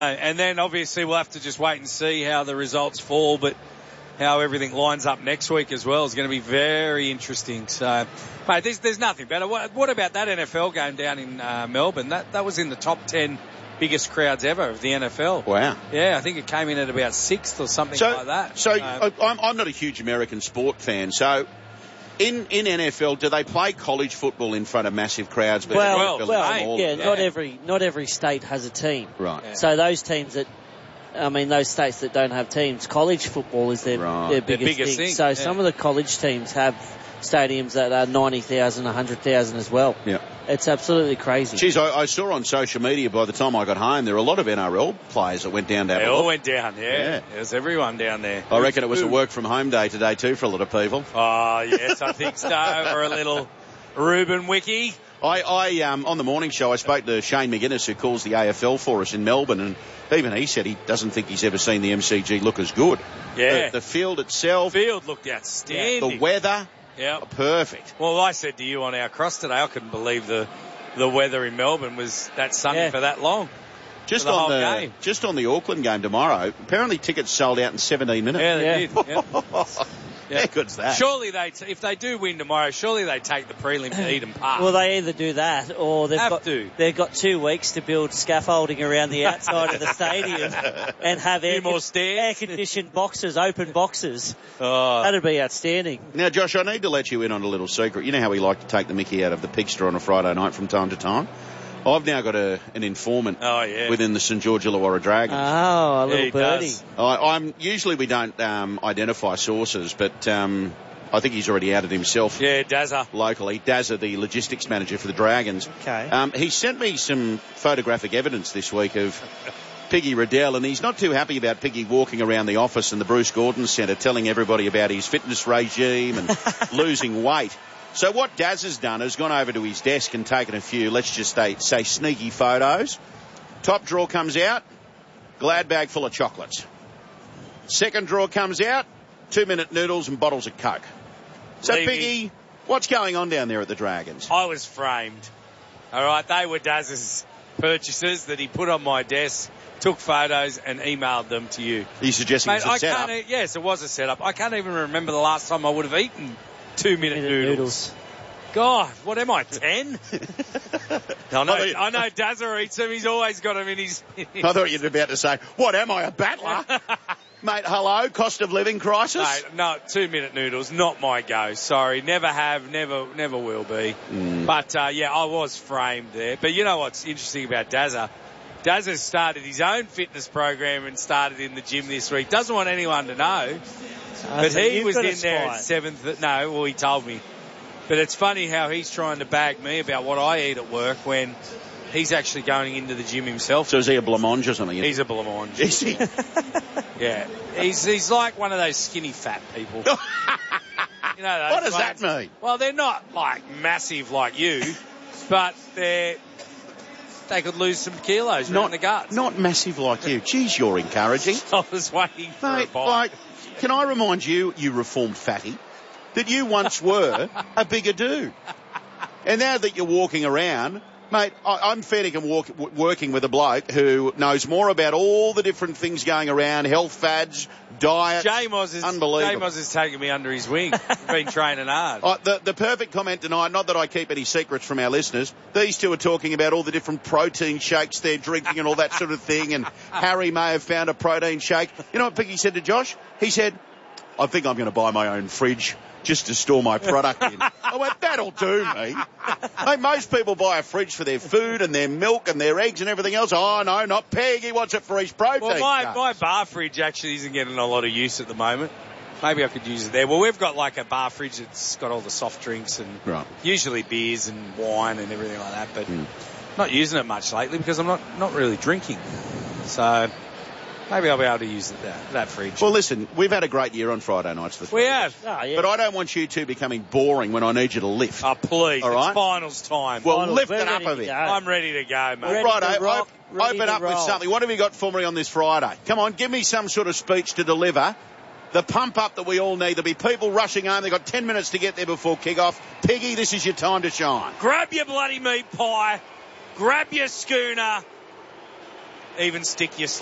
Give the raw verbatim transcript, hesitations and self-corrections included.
And then obviously we'll have to just wait and see how the results fall, but how everything lines up next week as well is going to be very interesting. So, mate, there's, there's nothing better. What, what about that N F L game down in uh, Melbourne? That that was in the top ten biggest crowds ever of the N F L. Wow. Yeah, I think it came in at about sixth or something so, like that. So, uh, I'm, I'm not a huge American sport fan, so in, in N F L, do they play college football in front of massive crowds? But Well, well, well yeah, yeah. not every not every state has a team. Right. Yeah. So those teams that, I mean, those states that don't have teams, college football is their, Right. their Their biggest, biggest thing. thing, So yeah. some of the college teams have stadiums that are ninety thousand, one hundred thousand as well. Yeah. It's absolutely crazy. Geez, I, I saw on social media by the time I got home, there were a lot of N R L players that went down to have They a all look. went down, yeah. Yeah. There was everyone down there. I reckon it was a Ooh. work from home day today too for a lot of people. Oh, yes, I think so. Or a little Ruben Wiki. I, I um, on the morning show, I spoke to Shane McGuinness, who calls the A F L for us in Melbourne, and even he said he doesn't think he's ever seen the M C G look as good. Yeah. The, the field itself, Field looked outstanding. the weather, Yeah. perfect. Well, I said to you on our cross today, I couldn't believe the the weather in Melbourne was that sunny Yeah. for that long. Just For the on whole the game. just on the Auckland game tomorrow, apparently tickets sold out in seventeen minutes. Yeah, they Yeah. did. Yeah. How good's that? Surely they, t- if they do win tomorrow, surely they take the prelim to Eden Park. Well, they either do that or they've Have got to. they've got two weeks to build scaffolding around the outside of the stadium and have air, more con- stairs. air conditioned boxes, open boxes. Oh. That'd be outstanding. Now, Josh, I need to let you in on a little secret. You know how we like to take the mickey out of the pigster on a Friday night from time to time? I've now got a, an informant Oh, yeah. within the St George Illawarra Dragons. Oh, a little Yeah, he birdie. does. I, I'm usually we don't um, identify sources, but um, I think he's already outed himself Yeah, Dazza. locally. Dazza, the logistics manager for the Dragons. Okay. Um, he sent me some photographic evidence this week of Piggy Riddell, and he's not too happy about Piggy walking around the office in the Bruce Gordon Centre telling everybody about his fitness regime and losing weight. So what Daz has done is gone over to his desk and taken a few, let's just say, say sneaky photos. Top drawer comes out, Glad bag full of chocolates. Second drawer comes out, two-minute noodles and bottles of Coke. So, Levy. Piggy, what's going on down there at the Dragons? I was framed. All right, they were Daz's purchases that he put on my desk, took photos and emailed them to you. Are you suggesting Mate, it's a I setup? can't. e- Yes, it was a setup. I can't even remember the last time I would have eaten two-minute Minute noodles. noodles. God, what am I, ten? I know, I thought- I know Dazza eats them. He's always got them in his... I thought you were about to say, what am I, a battler? Mate, hello, cost of living crisis? Mate, no, two-minute noodles, not my go. Sorry, never have, never never will be. Mm. But, uh, yeah, I was framed there. But you know what's interesting about Dazza? Dazza started his own fitness program and started in the gym this week. Doesn't want anyone to know. But so he you've was got a in there at spy. seventh. No, well, he told me. But it's funny how he's trying to bag me about what I eat at work when he's actually going into the gym himself. So is he a blancmange or something? He's a blancmange. Is he? Yeah. He's he's like one of those skinny fat people. You know those What does ones- that mean? Well, they're not like massive like you, but they're they could lose some kilos right in the guts. not massive like you. Geez, you're encouraging. I was waiting for Mate, a bite. like, can I remind you, you reformed fatty, that you once were a bigger dude. And now that you're walking around, mate, I, I'm fair dinkum walk, w- working with a bloke who knows more about all the different things going around, health fads, diet. Jamos is Unbelievable. Jamos is taking me under his wing. Been training hard. Oh, the, the perfect comment tonight, not that I keep any secrets from our listeners, these two are talking about all the different protein shakes they're drinking and all that sort of thing, and Harry may have found a protein shake. You know what Piggy said to Josh? He said, I think I'm going to buy my own fridge just to store my product in. I went, that'll do me. Mate, most people buy a fridge for their food and their milk and their eggs and everything else. Oh, no, not Peg. He wants it for his protein. Well, my, shake. my bar fridge actually isn't getting a lot of use at the moment. Maybe I could use it there. Well, we've got like a bar fridge that's got all the soft drinks and Right. usually beers and wine and everything like that, but Mm. not using it much lately because I'm not, not really drinking. So maybe I'll be able to use it, that, that fridge. Well, listen, we've had a great year on Friday nights. The we have. Oh, yeah. But I don't want you two becoming boring when I need you to lift. Oh, please. All It's right. finals time. Well, Finals, lift we're it up ready a to bit. go. I'm ready to go, mate. Ready Right, to o- rock, op- ready open to up with roll. something. What have you got for me on this Friday? Come on, give me some sort of speech to deliver. The pump up that we all need. There'll be people rushing home. They've got ten minutes to get there before kick-off. Piggy, this is your time to shine. Grab your bloody meat pie. Grab your schooner. even stick your